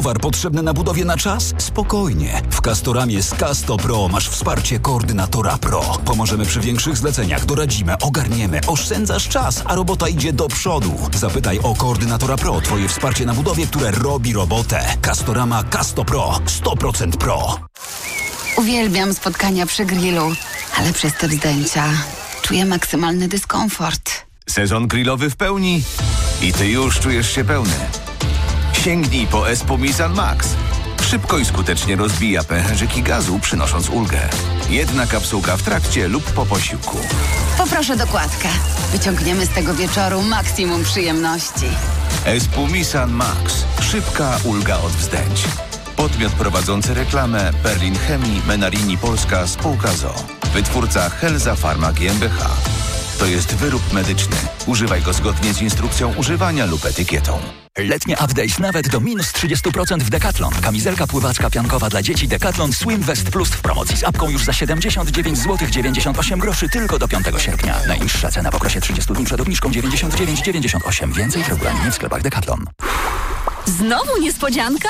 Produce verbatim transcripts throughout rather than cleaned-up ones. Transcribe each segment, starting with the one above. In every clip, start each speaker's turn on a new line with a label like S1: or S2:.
S1: Towar potrzebny na budowie na czas? Spokojnie. W Castoramie z Casto Pro masz wsparcie koordynatora Pro. Pomożemy przy większych zleceniach, doradzimy, ogarniemy, oszczędzasz czas, a robota idzie do przodu. Zapytaj o koordynatora Pro, twoje wsparcie na budowie, które robi robotę. Castorama Casto Pro. sto procent Pro.
S2: Uwielbiam spotkania przy grillu, ale przez te wzdęcia czuję maksymalny dyskomfort.
S3: Sezon grillowy w pełni i ty już czujesz się pełny. Sięgnij po Espumisan Max. Szybko i skutecznie rozbija pęcherzyki gazu, przynosząc ulgę. Jedna kapsułka w trakcie lub po posiłku.
S2: Poproszę dokładkę. Wyciągniemy z tego wieczoru maksimum przyjemności.
S3: Espumisan Max. Szybka ulga od wzdęć. Podmiot prowadzący reklamę Berlin Chemii, Menarini Polska, spółka z o o. Wytwórca Helza Pharma G m b H. To jest wyrób medyczny. Używaj go zgodnie z instrukcją używania lub etykietą.
S1: Letnie update nawet do minus trzydzieści procent w Decathlon. Kamizelka pływacka piankowa dla dzieci Decathlon Swim Vest Plus w promocji z apką już za siedemdziesiąt dziewięć złotych dziewięćdziesiąt osiem groszy tylko do piątego sierpnia. Najniższa cena w okresie trzydziestu dni przed obniżką dziewięćdziesiąt dziewięć dziewięćdziesiąt osiem. Więcej w regulaminie w sklepach Decathlon.
S4: Znowu niespodzianka?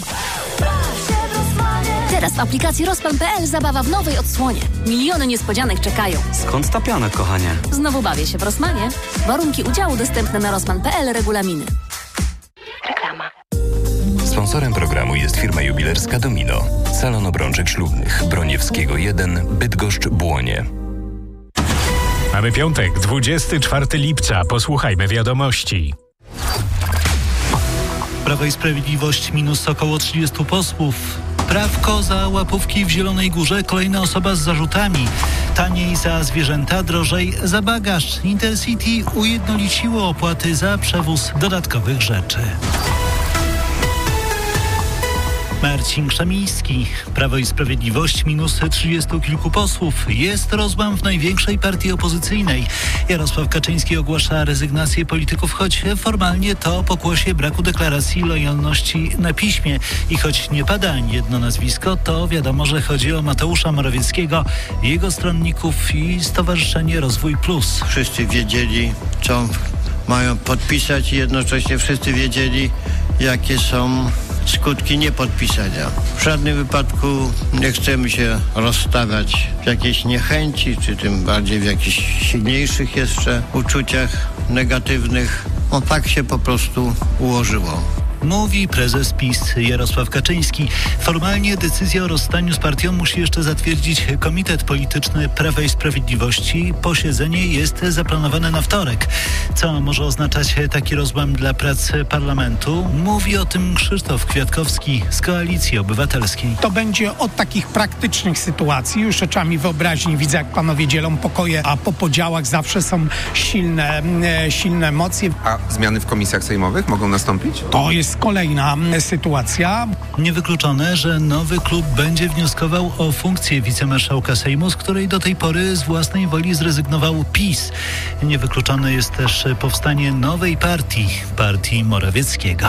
S4: Teraz w aplikacji Rozpan kropka p l zabawa w nowej odsłonie. Miliony niespodzianek czekają.
S5: Skąd ta pianek, kochanie?
S4: Znowu bawię się w Rossmanie. Warunki udziału dostępne na rozpan kropka p l, regulaminy.
S6: Reklama.
S7: Sponsorem programu jest firma jubilerska Domino. Salon obrączek ślubnych. Broniewskiego jeden, Bydgoszcz, Błonie.
S8: Mamy piątek, dwudziestego czwartego lipca. Posłuchajmy wiadomości.
S9: Prawo i Sprawiedliwość minus około trzydziestu posłów. Prawko za łapówki w Zielonej Górze. Kolejna osoba z zarzutami. Taniej za zwierzęta, drożej za bagaż. Intercity ujednoliciło opłaty za przewóz dodatkowych rzeczy. Marcin Krzemiński. Prawo i Sprawiedliwość minus trzydziestu kilku posłów. Jest rozłam w największej partii opozycyjnej. Jarosław Kaczyński ogłasza rezygnację polityków, choć formalnie to pokłosie braku deklaracji lojalności na piśmie. I choć nie pada ani jedno nazwisko, to wiadomo, że chodzi o Mateusza Morawieckiego, jego stronników i Stowarzyszenie Rozwój Plus.
S10: Wszyscy wiedzieli, co mają podpisać i jednocześnie wszyscy wiedzieli, jakie są skutki niepodpisania. W żadnym wypadku nie chcemy się rozstawiać w jakiejś niechęci, czy tym bardziej w jakichś silniejszych jeszcze uczuciach negatywnych. No tak się po prostu ułożyło.
S9: Mówi prezes PiS Jarosław Kaczyński. Formalnie decyzję o rozstaniu z partią musi jeszcze zatwierdzić Komitet Polityczny Prawa i Sprawiedliwości. Posiedzenie jest zaplanowane na wtorek. Co może oznaczać taki rozłam dla prac parlamentu? Mówi o tym Krzysztof Kwiatkowski z Koalicji Obywatelskiej.
S11: To będzie od takich praktycznych sytuacji. Już oczami wyobraźni widzę, jak panowie dzielą pokoje, a po podziałach zawsze są silne, silne emocje.
S12: A zmiany w komisjach sejmowych mogą nastąpić?
S11: To jest kolejna sytuacja.
S9: Niewykluczone, że nowy klub będzie wnioskował o funkcję wicemarszałka Sejmu, z której do tej pory z własnej woli zrezygnował PiS. Niewykluczone jest też powstanie nowej partii, partii Morawieckiego.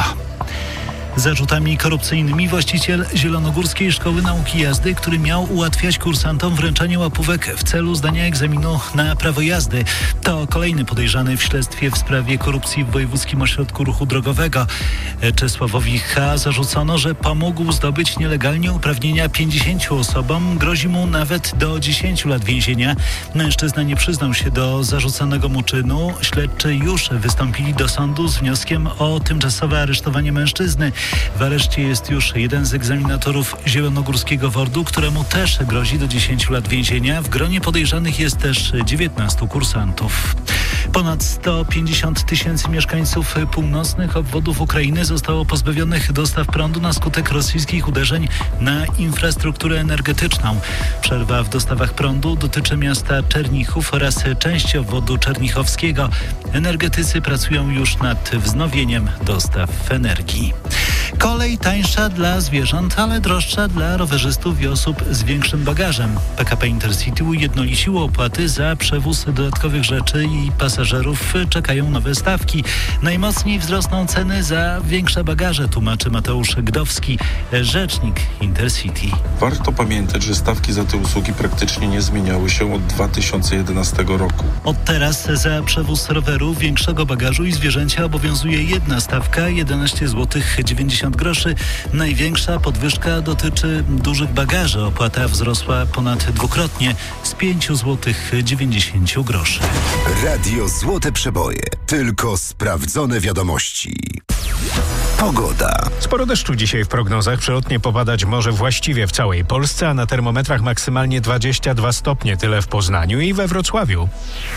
S9: Zarzutami korupcyjnymi właściciel Zielonogórskiej Szkoły Nauki Jazdy, który miał ułatwiać kursantom wręczenie łapówek w celu zdania egzaminu na prawo jazdy. To kolejny podejrzany w śledztwie w sprawie korupcji w Wojewódzkim Ośrodku Ruchu Drogowego. Czesławowi H. zarzucono, że pomógł zdobyć nielegalnie uprawnienia pięćdziesięciu osobom. Grozi mu nawet do dziesięciu lat więzienia. Mężczyzna nie przyznał się do zarzuconego mu czynu. Śledczy już wystąpili do sądu z wnioskiem o tymczasowe aresztowanie mężczyzny. W areszcie jest już jeden z egzaminatorów Zielonogórskiego W O R D u, któremu też grozi do dziesięciu lat więzienia. W gronie podejrzanych jest też dziewiętnastu kursantów. Ponad sto pięćdziesiąt tysięcy mieszkańców północnych obwodów Ukrainy zostało pozbawionych dostaw prądu na skutek rosyjskich uderzeń na infrastrukturę energetyczną. Przerwa w dostawach prądu dotyczy miasta Czernichów oraz części obwodu czernichowskiego. Energetycy pracują już nad wznowieniem dostaw energii. Kolej tańsza dla zwierząt, ale droższa dla rowerzystów i osób z większym bagażem. P K P Intercity ujednoliciło opłaty za przewóz dodatkowych rzeczy i pasażerów. Czekają nowe stawki. Najmocniej wzrosną ceny za większe bagaże, tłumaczy Mateusz Gdowski, rzecznik Intercity.
S13: Warto pamiętać, że stawki za te usługi praktycznie nie zmieniały się od dwa tysiące jedenastego roku.
S9: Od teraz za przewóz roweru, większego bagażu i zwierzęcia obowiązuje jedna stawka, jedenaście złotych dziewięćdziesiąt dziewięćdziesiąt groszy. Największa podwyżka dotyczy dużych bagaży. Opłata wzrosła ponad dwukrotnie z pięć złotych dziewięćdziesiąt groszy.
S5: Radio Złote Przeboje. Tylko sprawdzone wiadomości. Pogoda.
S8: Sporo deszczu dzisiaj w prognozach. Przelotnie popadać może właściwie w całej Polsce, a na termometrach maksymalnie dwadzieścia dwa stopnie. Tyle w Poznaniu i we Wrocławiu.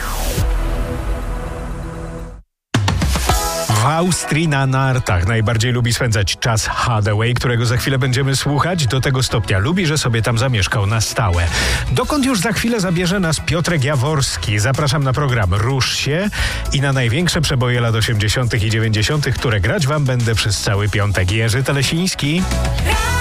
S8: W Austrii na nartach najbardziej lubi spędzać czas Hathaway, którego za chwilę będziemy słuchać. Do tego stopnia lubi, że sobie tam zamieszkał na stałe. Dokąd już za chwilę zabierze nas Piotrek Jaworski. Zapraszam na program Rusz się i na największe przeboje lat osiemdziesiątych i dziewięćdziesiątych, które grać wam będę przez cały piątek. Jerzy Telesiński.